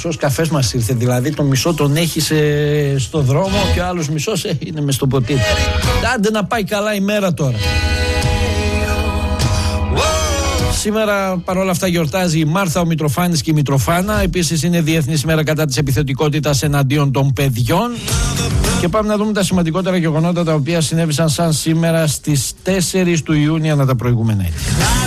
μισός καφές μας ήρθε. Δηλαδή το μισό τον έχεις στο δρόμο και ο άλλος μισός είναι μες στο ποτήρι. Άντε να πάει καλά η μέρα τώρα. Σήμερα παρόλα αυτά γιορτάζει η Μάρθα, ο Μητροφάνης και η Μητροφάνα. Επίσης είναι Διεθνής ημέρα κατά της επιθετικότητας εναντίον των παιδιών. Και πάμε να δούμε τα σημαντικότερα γεγονότα τα οποία συνέβησαν σαν σήμερα στις 4 του Ιούνιου ανά τα προηγούμενα έτη.